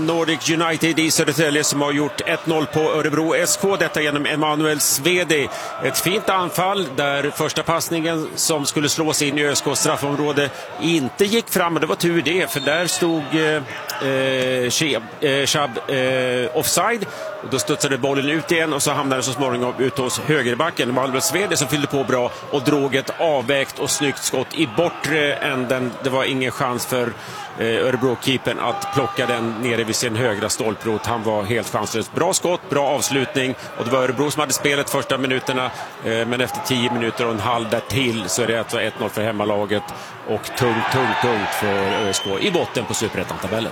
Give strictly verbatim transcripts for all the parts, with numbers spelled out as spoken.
Nordic United i Södertälje som har gjort ett noll på Örebro S K. Detta genom Emanuel Svedi. Ett fint anfall där första passningen som skulle slås in i ÖSK straffområde inte gick fram, och det var tur det, för där stod eh, Shab, eh, Shab eh, offside. Och då studsade bollen ut igen och så hamnade så småningom ut hos högerbacken. Emanuel Svedi som fyllde på bra och drog ett avvägt och snyggt skott i bortre änden. Det var ingen chans för eh, Örebro-keepern att plocka den nere vid sin högra stolprot. Han var helt chanslös. Bra skott, bra avslutning, och det var Örebro som hade spelet första minuterna, eh, men efter tio minuter och en halv där till så är det alltså ett noll för hemmalaget och tungt, tungt, tungt för ÖSK i botten på Superettan-tabellen.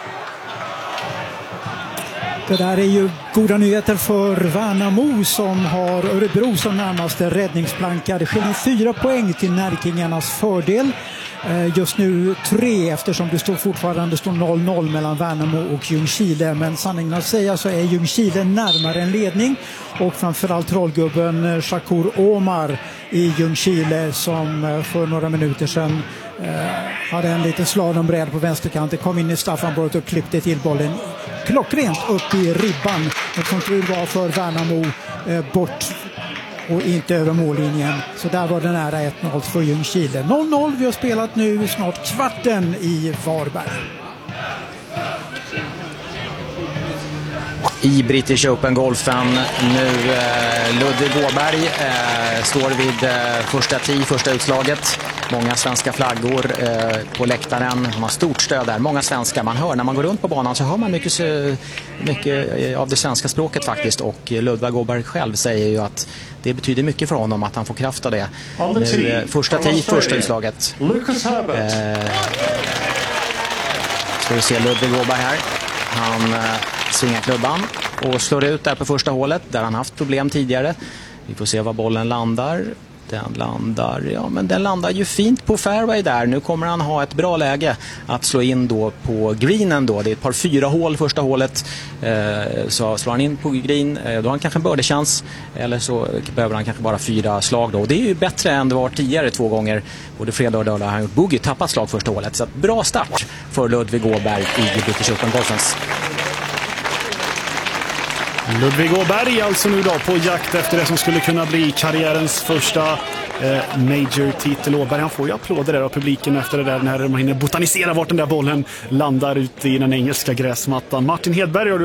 Det där är ju goda nyheter för Värnamo som har Örebro som närmaste räddningsplanka. Det skiljer fyra poäng till Närkingarnas fördel. Just nu tre, eftersom det står fortfarande står noll noll mellan Värnamo och Ljungskile. Men sanningen att säga så är Ljungskile närmare en ledning, och framförallt trollgubben Shakur Omar i Ljungskile som för några minuter sedan eh, hade en liten slalombräd på vänsterkanten, kom in i straffområdet och klippte till bollen klockrent upp i ribban. Och som tur var för Värnamo eh, bort och inte över mållinjen. Så där var det nära ett noll för Ljungskile. noll noll, vi har spelat nu snart kvarten i Varberg. I British Open-golfen nu eh, Ludvig Åberg eh, står vid eh, första tee, första utslaget. Många svenska flaggor eh, på läktaren. Man har stort stöd där. Många svenskar. Man hör när man går runt på banan så hör man mycket, mycket av det svenska språket faktiskt. Och Ludvig Åberg själv säger ju att det betyder mycket för honom att han får kraft av det. Nu, eh, första tee, första utslaget. Eh, ska vi se Ludvig Åberg här. Han eh, svingar klubban och slår ut där på första hålet där han haft problem tidigare. Vi får se var bollen landar. Den landar, ja men den landar ju fint på fairway där. Nu kommer han ha ett bra läge att slå in då på greenen då. Det är ett par fyra hål första hålet. Eh, så slår han in på green, eh, då har han kanske en birdie-chans. Eller så behöver han kanske bara fyra slag då. Och det är ju bättre än det var tidigare två gånger. Både fredag och lördag har han gjort bogey, tappat slag första hålet. Så att bra start för Ludvig Åberg i British Open-golfens. Ludvig Åberg alltså nu då på jakt efter det som skulle kunna bli karriärens första eh, major-titel. Åberg, han får ju applåder där av publiken efter det där när man hinner botanisera vart den där bollen landar ute i den engelska gräsmattan. Martin Hedberg,